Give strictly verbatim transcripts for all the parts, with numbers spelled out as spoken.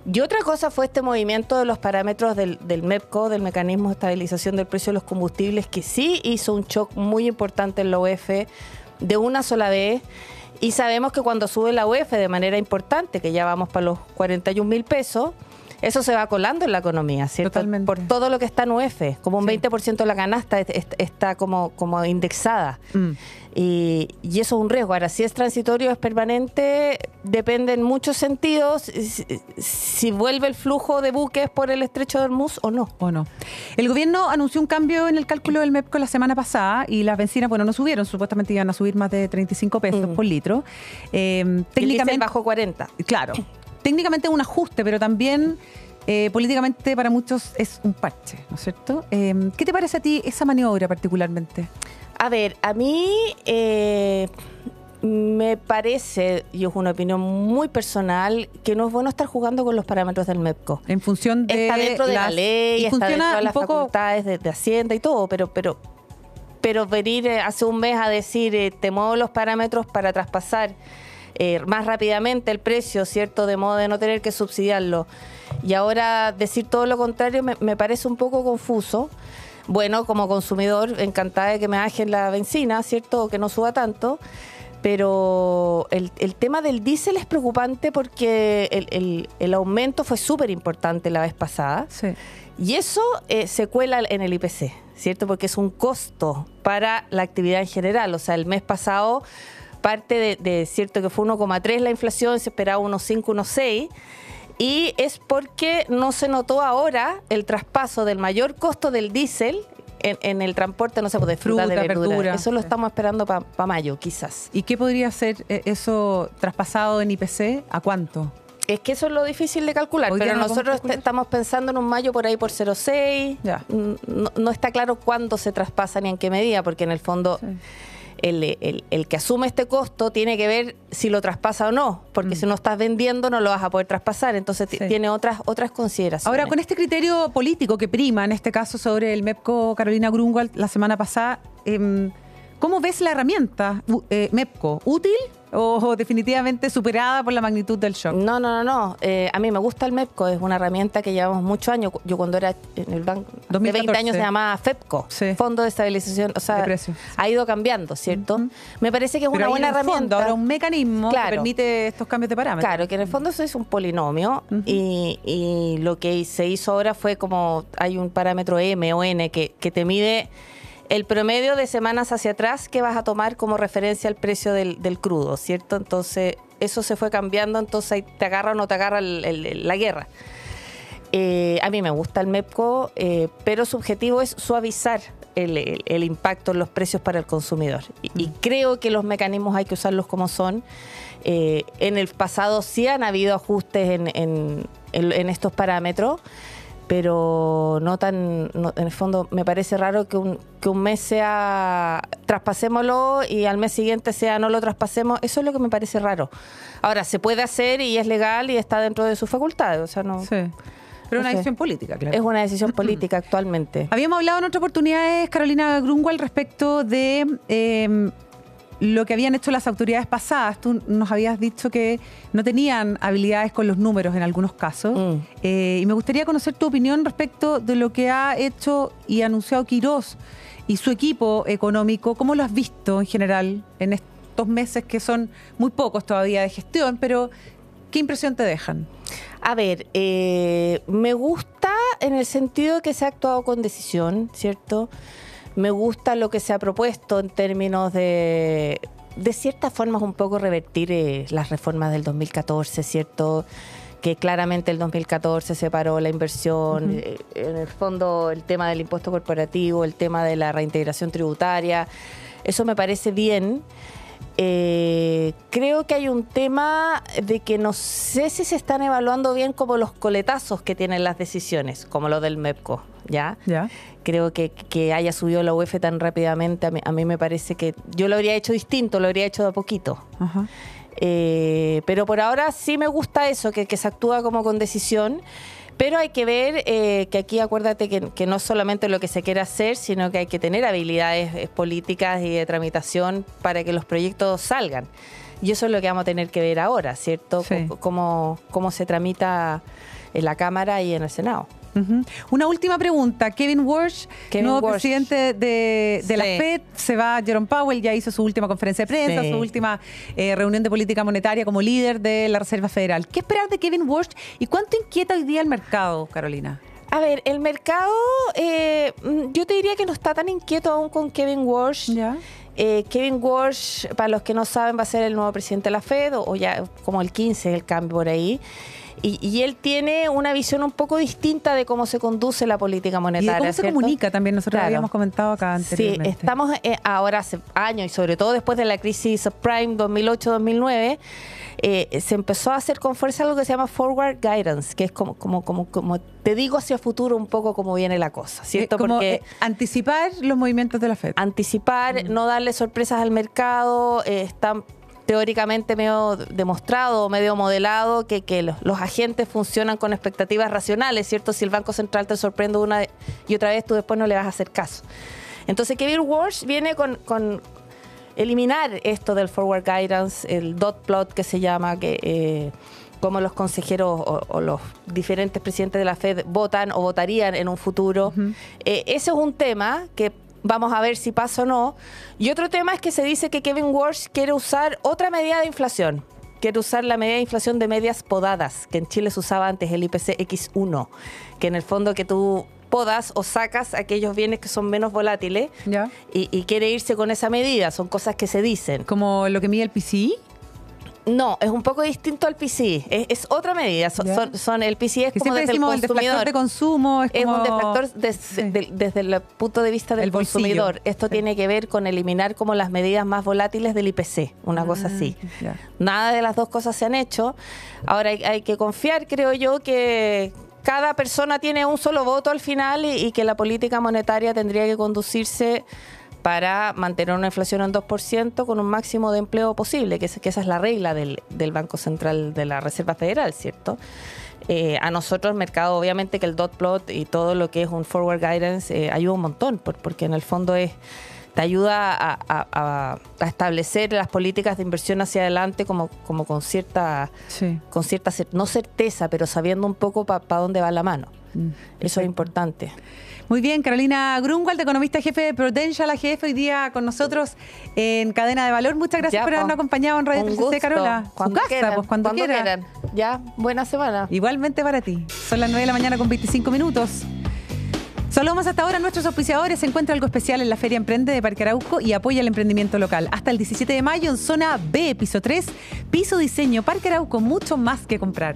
Y otra cosa fue este movimiento de los parámetros del, del MEPCO, del Mecanismo de Estabilización del Precio de los Combustibles, que sí hizo un shock muy importante en la U E F de una sola vez. Y sabemos que cuando sube la U E F de manera importante, que ya vamos para los cuarenta y un mil pesos, eso se va colando en la economía, ¿cierto? Totalmente. Por todo lo que está en U E F, como un Sí. veinte por ciento de la canasta es- es- está como, como indexada. Mm. Y, y eso es un riesgo. Ahora, si es transitorio o es permanente, depende en muchos sentidos si, si vuelve el flujo de buques por el estrecho de Hormuz o no. ¿O no? El gobierno anunció un cambio en el cálculo del MEPCO la semana pasada y las bencinas, bueno, no subieron, supuestamente iban a subir más de treinta y cinco pesos Mm. por litro. Eh, El diésel técnicamente, bajo cuarenta. claro, técnicamente es un ajuste, pero también eh, políticamente para muchos es un parche, ¿no es cierto? Eh, ¿Qué te parece a ti esa maniobra particularmente? A ver, a mí eh, me parece, y es una opinión muy personal, que no es bueno estar jugando con los parámetros del MEPCO. En función de Está dentro de la las- ley, y está dentro funciona de un las poco facultades de, de Hacienda y todo, pero pero pero venir eh, hace un mes a decir eh, te muevo los parámetros para traspasar eh, más rápidamente el precio, ¿cierto? De modo de no tener que subsidiarlo. Y ahora decir todo lo contrario me, me parece un poco confuso. Bueno, como consumidor, encantada de que me bajen la benzina, ¿cierto? O que no suba tanto. Pero el, el tema del diésel es preocupante porque el, el- el aumento fue súper importante la vez pasada. Sí. Y eso eh, se cuela en el I P C, ¿cierto? Porque es un costo para la actividad en general. O sea, el mes pasado parte de, de cierto que fue uno coma tres la inflación, se esperaba uno coma cinco, uno coma seis. Y es porque no se notó ahora el traspaso del mayor costo del diésel en, en el transporte, no sé, pues de fruta, Fruta, de verdura. verdura, Eso lo sí. estamos esperando para pa mayo, quizás. ¿Y qué podría ser eh, eso traspasado en I P C? ¿A cuánto? Es que eso es lo difícil de calcular, Hoy día pero no lo podemos nosotros calcular. estamos pensando en un mayo por ahí por cero coma seis. Ya. No, no está claro cuándo se traspasa ni en qué medida, porque en el fondo Sí. el, el- el que asume este costo tiene que ver si lo traspasa o no, porque Mm. si no estás vendiendo no lo vas a poder traspasar, entonces t- Sí. tiene otras otras consideraciones. Ahora, con este criterio político que prima, en este caso sobre el MEPCO Carolina Grunwald la semana pasada, eh, ¿cómo ves la herramienta u- eh, MEPCO? ¿Útil o definitivamente superada por la magnitud del shock? No, no, no, no. Eh, a mí me gusta el MEPCO, es una herramienta que llevamos muchos años. Yo cuando era en el banco, de dos mil catorce. veinte años se llamaba FEPCO, Sí. Fondo de Estabilización, o sea, De precios. ha ido cambiando, ¿cierto? Ujú. Me parece que es Pero una ahí buena en el fondo, herramienta. ahora un mecanismo Claro. que permite estos cambios de parámetros. Claro, que en el fondo eso es un polinomio. Ujú. y, y lo que se hizo ahora fue como hay un parámetro M o N que, que te mide el promedio de semanas hacia atrás que vas a tomar como referencia al precio del, del crudo, ¿cierto? Entonces eso se fue cambiando, entonces ahí te agarra o no te agarra el- el- la guerra. Eh, a mí me gusta el MEPCO, eh, pero su objetivo es suavizar el, el- el impacto en los precios para el consumidor. Y, y creo que los mecanismos hay que usarlos como son. Eh, en el pasado sí han habido ajustes en, en- en- en estos parámetros, pero no tan, no- en el fondo me parece raro que un, que un mes sea traspasémoslo y al mes siguiente sea no lo traspasemos. Eso es lo que me parece raro. Ahora, se puede hacer y es legal y está dentro de sus facultades, o sea, no, Sí. Pero una No sé. decisión política, claro. es una decisión política actualmente. Habíamos hablado en otras oportunidades, Carolina Grunwald, respecto de eh, lo que habían hecho las autoridades pasadas. Tú nos habías dicho que no tenían habilidades con los números en algunos casos. Mm. Eh, y me gustaría conocer tu opinión respecto de lo que ha hecho y anunciado Quirós y su equipo económico. ¿Cómo lo has visto en general en estos meses que son muy pocos todavía de gestión? Pero, ¿qué impresión te dejan? A ver, eh, me gusta en el sentido que se ha actuado con decisión, ¿cierto? Me gusta lo que se ha propuesto en términos de, de ciertas formas, un poco revertir eh, las reformas del dos mil catorce, ¿cierto? Que claramente el dos mil catorce separó la inversión, Ujú. eh, en el fondo el tema del impuesto corporativo, el tema de la reintegración tributaria. Eso me parece bien. Eh, creo que hay un tema de que no sé si se están evaluando bien como los coletazos que tienen las decisiones, como lo del MEPCO, ¿ya? ¿Ya? Creo que, que haya subido la U E F tan rápidamente, a mí, a mí me parece que yo lo habría hecho distinto, lo habría hecho de a poquito. Ajá. Eh, pero por ahora sí me gusta eso, que, que se actúa como con decisión. Pero hay que ver eh, que aquí acuérdate que, que no es solamente lo que se quiere hacer, sino que hay que tener habilidades eh, políticas y de tramitación para que los proyectos salgan. Y eso es lo que vamos a tener que ver ahora, ¿cierto? Sí. C- Cómo, cómo se tramita en la Cámara y en el Senado. Uh-huh. Una última pregunta. Kevin Warsh, Kevin nuevo Warsh. presidente de, de Sí. la Fed, se va. Jerome Powell ya hizo su última conferencia de prensa, Sí. su última eh, reunión de política monetaria como líder de la Reserva Federal. ¿Qué esperar de Kevin Warsh y cuánto inquieta hoy día el mercado, Carolina? A ver, el mercado, eh, yo te diría que no está tan inquieto aún con Kevin Warsh. Ya. Eh, Kevin Warsh, para los que no saben, va a ser el nuevo presidente de la Fed, o, o ya como el quince, el cambio por ahí. Y, y él tiene una visión un poco distinta de cómo se conduce la política Y monetaria. de cómo se ¿cierto? comunica también, nosotros Claro. habíamos comentado acá anteriormente. Sí, estamos eh, ahora hace años y sobre todo después de la crisis subprime dos mil ocho dos mil nueve, eh, se empezó a hacer con fuerza algo que se llama forward guidance, que es como, como, como, como te digo hacia futuro un poco cómo viene la cosa, ¿cierto? Eh, como Porque eh, anticipar los movimientos de la Fed. anticipar, Mm. no darle sorpresas al mercado, eh, están teóricamente medio demostrado, medio modelado, que, que los, los agentes funcionan con expectativas racionales, ¿cierto? Si el Banco Central te sorprende una y otra vez, tú después no le vas a hacer caso. Entonces, Kevin Warsh viene con, con eliminar esto del forward guidance, el dot plot que se llama, que eh, como los consejeros o, o los diferentes presidentes de la Fed votan o votarían en un futuro. Uh-huh. Eh, ese es un tema que vamos a ver si pasa o no. Y otro tema es que se dice que Kevin Warsh quiere usar otra medida de inflación. Quiere usar la medida de inflación de medias podadas, que en Chile se usaba antes, el I P C X uno, que en el fondo que tú podas o sacas aquellos bienes que son menos volátiles ¿Ya? y, y quiere irse con esa medida. Son cosas que se dicen. Como lo que mide el P C I. No, es un poco distinto al P C I. Es, es otra medida. Son, Ya. son, son- el P C I es Que como siempre desde el decimos el deflactor consumidor. de consumo. Es, Es como... un deflactor des- Sí. de- desde el punto de vista del El bolsillo. consumidor. Esto Sí. tiene que ver con eliminar como las medidas más volátiles del I P C, una cosa así. Ya. Nada de las dos cosas se han hecho. Ahora hay, hay que confiar, creo yo, que cada persona tiene un solo voto al final y, y que la política monetaria tendría que conducirse para mantener una inflación en dos por ciento con un máximo de empleo posible, que, es, que esa es la regla del, del Banco Central de la Reserva Federal, ¿cierto? Eh, a nosotros el mercado, obviamente que el dot plot y todo lo que es un forward guidance eh, ayuda un montón, por, porque en el fondo es te ayuda a, a, a, a establecer las políticas de inversión hacia adelante como, como con cierta, Sí. con cierta cer- no certeza, pero sabiendo un poco para pa dónde va la mano. Mm. Eso es importante. Muy bien, Carolina Grunwald, economista jefe de Prudential A G F, hoy día con nosotros en Cadena de Valor. Muchas gracias Ya, por po. habernos acompañado en Radio Un tres C C, gusto. Carola. Su Cuando casa, quieran, pues cuando, quiera. quieran. Ya, buena semana. Igualmente para ti. Son las nueve de la mañana con veinticinco minutos. Saludamos hasta ahora a nuestros auspiciadores. Se encuentra algo especial en la Feria Emprende de Parque Arauco y apoya el emprendimiento local. Hasta el diecisiete de mayo en zona B, piso tres, piso diseño, Parque Arauco, mucho más que comprar.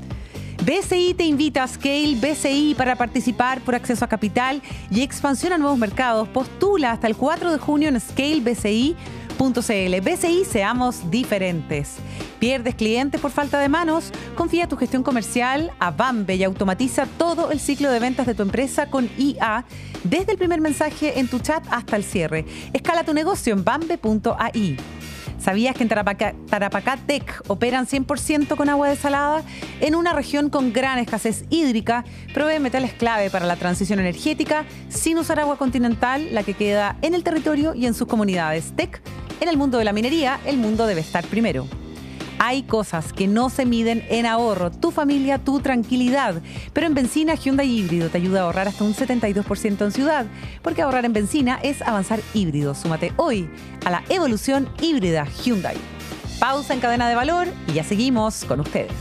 B C I te invita a Scale B C I para participar por acceso a capital y expansión a nuevos mercados. Postula hasta el cuatro de junio en scale b c i punto c l. B C I, seamos diferentes. ¿Pierdes clientes por falta de manos? Confía tu gestión comercial a Bambe y automatiza todo el ciclo de ventas de tu empresa con I A, desde el primer mensaje en tu chat hasta el cierre. Escala tu negocio en bambe punto a i. ¿Sabías que en Tarapacá, Tarapacá Tech operan cien por ciento con agua desalada? En una región con gran escasez hídrica, provee metales clave para la transición energética sin usar agua continental, la que queda en el territorio y en sus comunidades. Tech, en el mundo de la minería, el mundo debe estar primero. Hay cosas que no se miden en ahorro, tu familia, tu tranquilidad. Pero en Benzina Hyundai Híbrido te ayuda a ahorrar hasta un setenta y dos por ciento en ciudad, porque ahorrar en benzina es avanzar híbrido. Súmate hoy a la evolución híbrida Hyundai. Pausa en Cadena de Valor y ya seguimos con ustedes.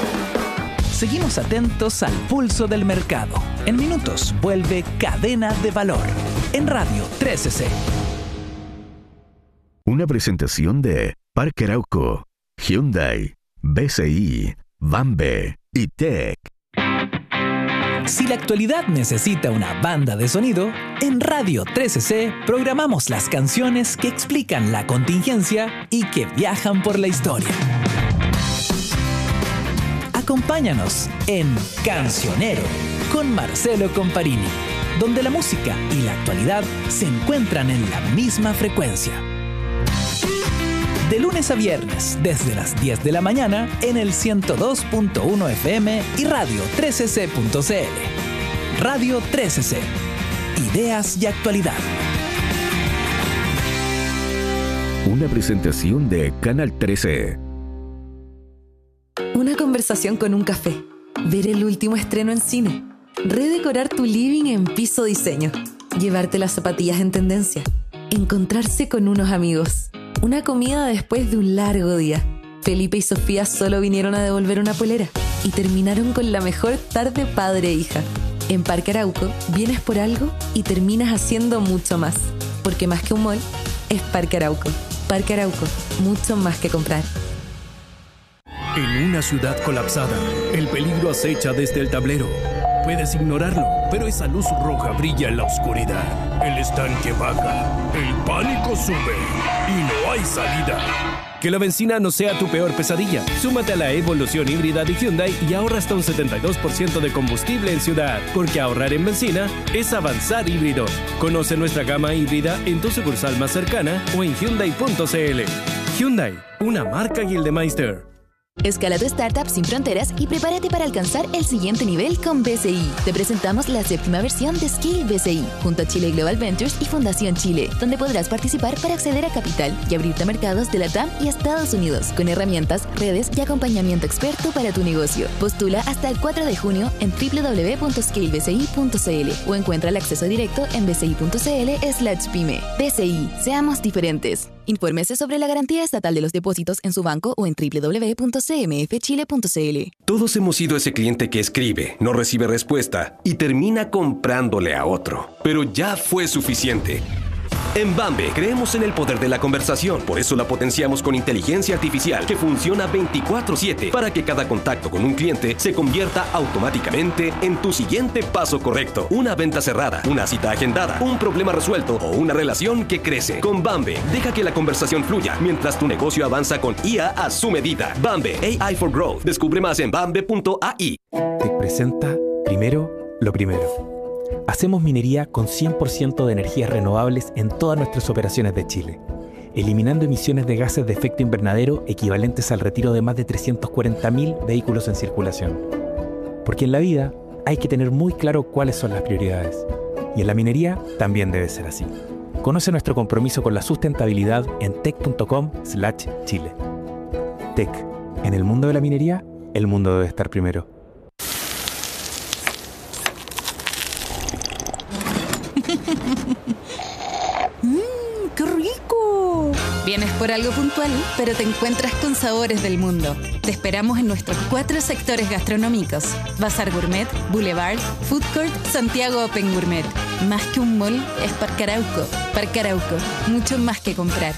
Seguimos atentos al pulso del mercado. En minutos vuelve Cadena de Valor en Radio trece C. Una presentación de Parque Arauco, Hyundai, B C I, Bambe y Tech. Si la actualidad necesita una banda de sonido, en Radio trece C programamos las canciones que explican la contingencia y que viajan por la historia. Acompáñanos en Cancionero con Marcelo Comparini, donde la música y la actualidad se encuentran en la misma frecuencia. De lunes a viernes, desde las diez de la mañana, en el ciento dos punto uno F M y radio trece c punto c l. Radio trece C. Ideas y actualidad. Una presentación de Canal trece. Una conversación con un café, ver el último estreno en cine, redecorar tu living en Piso Diseño, llevarte las zapatillas en tendencia, encontrarse con unos amigos, una comida después de un largo día. Felipe y Sofía solo vinieron a devolver una polera y terminaron con la mejor tarde padre e hija. En Parque Arauco vienes por algo y terminas haciendo mucho más, porque más que un mall es Parque Arauco. Parque Arauco, mucho más que comprar. En una ciudad colapsada, el peligro acecha desde el tablero. Puedes ignorarlo, pero esa luz roja brilla en la oscuridad. El estanque baja, el pánico sube y no hay salida. Que la benzina no sea tu peor pesadilla. Súmate a la evolución híbrida de Hyundai y ahorra hasta un setenta y dos por ciento de combustible en ciudad. Porque ahorrar en benzina es avanzar híbrido. Conoce nuestra gama híbrida en tu sucursal más cercana o en Hyundai punto c l. Hyundai, una marca Gildemeister. Escala tu startup sin fronteras y prepárate para alcanzar el siguiente nivel con B C I. Te presentamos la séptima versión de Scale B C I, junto a Chile Global Ventures y Fundación Chile, donde podrás participar para acceder a capital y abrirte a mercados de Latam y Estados Unidos, con herramientas, redes y acompañamiento experto para tu negocio. Postula hasta el cuatro de junio en doble u doble u doble u punto scale b c i punto c l o encuentra el acceso directo en bci punto c l slash pyme. B C I, seamos diferentes. Infórmese sobre la garantía estatal de los depósitos en su banco o en doble u doble u doble u punto c m f chile punto c l. Todos hemos sido ese cliente que escribe, no recibe respuesta y termina comprándole a otro. Pero ya fue suficiente. En Bambe creemos en el poder de la conversación, por eso la potenciamos con inteligencia artificial que funciona veinticuatro siete para que cada contacto con un cliente se convierta automáticamente en tu siguiente paso correcto. Una venta cerrada, una cita agendada, un problema resuelto o una relación que crece. Con Bambe, deja que la conversación fluya mientras tu negocio avanza con I A a su medida. Bambe, A I for Growth. Descubre más en bambe punto a i. Te presenta primero lo primero. Hacemos minería con cien por ciento de energías renovables en todas nuestras operaciones de Chile, eliminando emisiones de gases de efecto invernadero equivalentes al retiro de más de trescientos cuarenta mil vehículos en circulación. Porque en la vida hay que tener muy claro cuáles son las prioridades, y en la minería también debe ser así. Conoce nuestro compromiso con la sustentabilidad en tec punto com slash chile. Tec, en el mundo de la minería, el mundo debe estar primero. ¡Mmm, qué rico! Vienes por algo puntual, pero te encuentras con sabores del mundo. Te esperamos en nuestros cuatro sectores gastronómicos: Bazar Gourmet, Boulevard, Food Court, Santiago Open Gourmet. Más que un mall, es Parque Arauco. Parque Arauco, mucho más que comprar.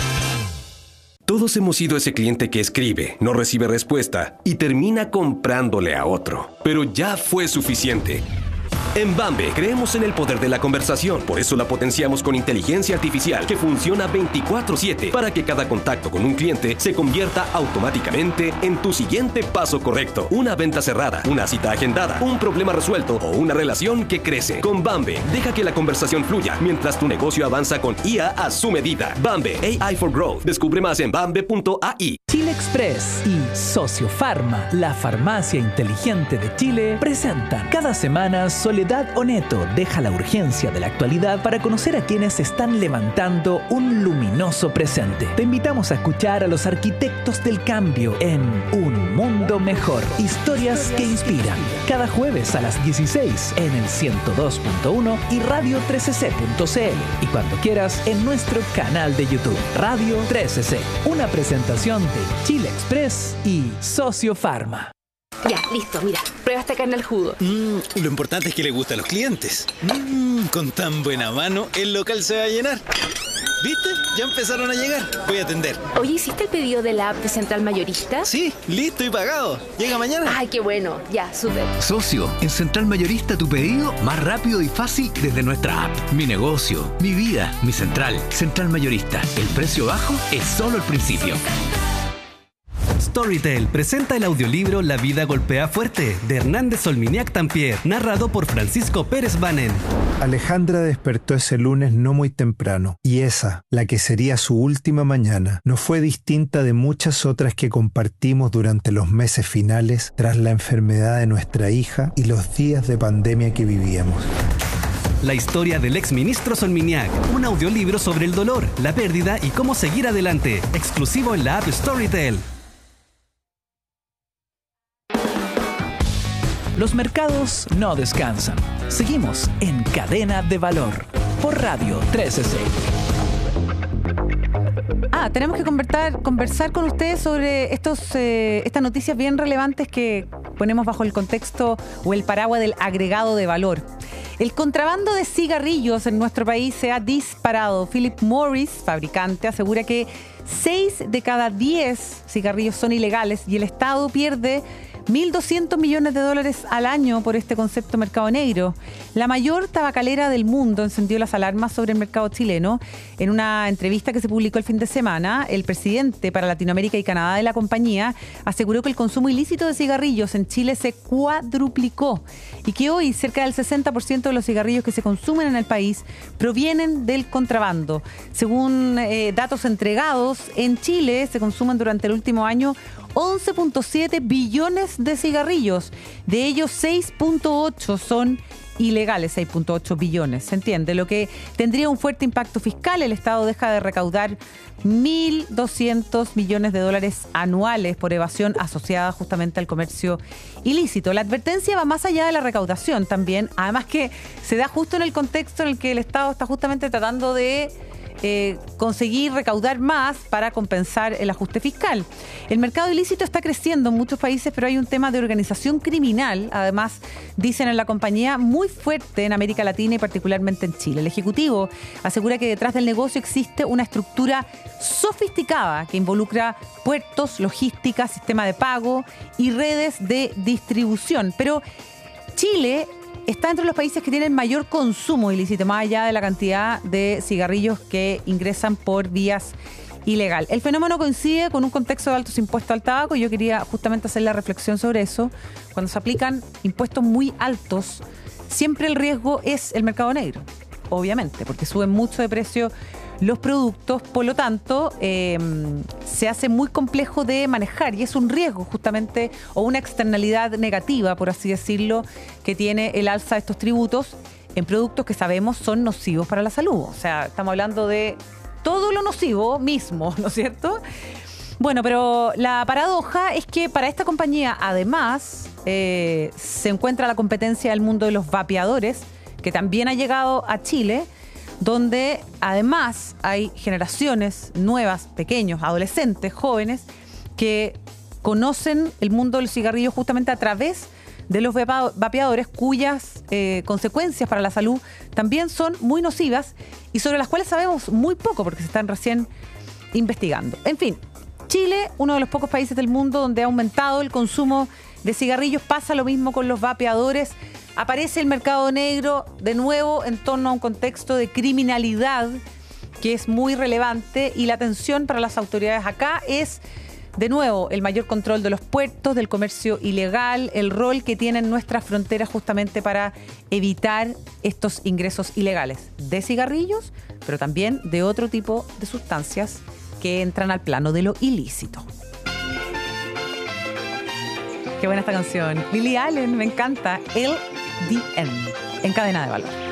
Todos hemos sido ese cliente que escribe, no recibe respuesta y termina comprándole a otro. Pero ya fue suficiente. En Bambe creemos en el poder de la conversación, por eso la potenciamos con inteligencia artificial que funciona veinticuatro siete para que cada contacto con un cliente se convierta automáticamente en tu siguiente paso correcto. Una venta cerrada, una cita agendada, un problema resuelto o una relación que crece. Con Bambe, deja que la conversación fluya mientras tu negocio avanza con I A a su medida. Bambe, A I for Growth. Descubre más en bambe punto a i. Chile Express y Sociofarma, la farmacia inteligente de Chile, presentan cada semana Soledad Oneto deja la urgencia de la actualidad para conocer a quienes están levantando un luminoso presente. Te invitamos a escuchar a los arquitectos del cambio en Un Mundo Mejor, historias que inspiran. Cada jueves a las dieciséis en el ciento dos punto uno y radio trece ce punto c l y cuando quieras en nuestro canal de YouTube, Radio trece ce, una presentación de Chile Express y Sociofarma. Ya, listo, mira, prueba esta carne al jugo. Mm, lo importante es que le gusta a los clientes. Mm, con tan buena mano, el local se va a llenar. ¿Viste? Ya empezaron a llegar. Voy a atender. Oye, ¿hiciste el pedido de la app de Central Mayorista? Sí, listo y pagado. Llega mañana. Ay, qué bueno. Ya, súper. Socio, en Central Mayorista tu pedido más rápido y fácil desde nuestra app. Mi negocio, mi vida, mi central. Central Mayorista. El precio bajo es solo el principio. Storytel presenta el audiolibro La vida golpea fuerte, de Hernández Solminiac Tampier, narrado por Francisco Pérez Banen. Alejandra despertó ese lunes no muy temprano, y esa, la que sería su última mañana, no fue distinta de muchas otras que compartimos durante los meses finales tras la enfermedad de nuestra hija y los días de pandemia que vivíamos. La historia del exministro Solminiac, un audiolibro sobre el dolor, la pérdida y cómo seguir adelante, exclusivo en la app Storytel. Los mercados no descansan. Seguimos en Cadena de Valor por Radio trece C. Ah, tenemos que conversar, conversar con ustedes sobre estos, eh, estas noticias bien relevantes que ponemos bajo el contexto o el paraguas del agregado de valor. El contrabando de cigarrillos en nuestro país se ha disparado. Philip Morris, fabricante, asegura que seis de cada diez cigarrillos son ilegales y el Estado pierde mil doscientos millones de dólares al año por este concepto mercado negro. La mayor tabacalera del mundo encendió las alarmas sobre el mercado chileno. En una entrevista que se publicó el fin de semana, el presidente para Latinoamérica y Canadá de la compañía aseguró que el consumo ilícito de cigarrillos en Chile se cuadruplicó y que hoy cerca del sesenta por ciento de los cigarrillos que se consumen en el país provienen del contrabando. Según eh, datos entregados, en Chile se consumen durante el último año once punto siete billones de cigarrillos. De ellos, seis punto ocho son ilegales, seis punto ocho billones, ¿se entiende? Lo que tendría un fuerte impacto fiscal. El Estado deja de recaudar mil doscientos millones de dólares anuales por evasión asociada justamente al comercio ilícito. La advertencia va más allá de la recaudación también, además que se da justo en el contexto en el que el Estado está justamente tratando de Eh, conseguir recaudar más para compensar el ajuste fiscal. El mercado ilícito está creciendo en muchos países, pero hay un tema de organización criminal, además, dicen en la compañía, muy fuerte en América Latina y particularmente en Chile. El ejecutivo asegura que detrás del negocio existe una estructura sofisticada que involucra puertos, logística, sistema de pago y redes de distribución. Pero Chile está entre los países que tienen mayor consumo ilícito, más allá de la cantidad de cigarrillos que ingresan por vías ilegales. El fenómeno coincide con un contexto de altos impuestos al tabaco y yo quería justamente hacer la reflexión sobre eso. Cuando se aplican impuestos muy altos, siempre el riesgo es el mercado negro, obviamente, porque suben mucho de precio los productos, por lo tanto, eh, se hace muy complejo de manejar y es un riesgo justamente o una externalidad negativa, por así decirlo, que tiene el alza de estos tributos en productos que sabemos son nocivos para la salud. O sea, estamos hablando de todo lo nocivo mismo, ¿no es cierto? Bueno, pero la paradoja es que para esta compañía, además, eh, se encuentra la competencia del mundo de los vapeadores, que también ha llegado a Chile, donde además hay generaciones nuevas, pequeños, adolescentes, jóvenes, que conocen el mundo del cigarrillo justamente a través de los vapeadores, cuyas eh, consecuencias para la salud también son muy nocivas y sobre las cuales sabemos muy poco porque se están recién investigando. En fin, Chile, uno de los pocos países del mundo donde ha aumentado el consumo de cigarrillos, pasa lo mismo con los vapeadores. Aparece el mercado negro de nuevo en torno a un contexto de criminalidad que es muy relevante y la atención para las autoridades acá es, de nuevo, el mayor control de los puertos, del comercio ilegal, el rol que tienen nuestras fronteras justamente para evitar estos ingresos ilegales de cigarrillos, pero también de otro tipo de sustancias que entran al plano de lo ilícito. Qué buena esta canción. Lily Allen, me encanta. El D N en Cadena de Valor.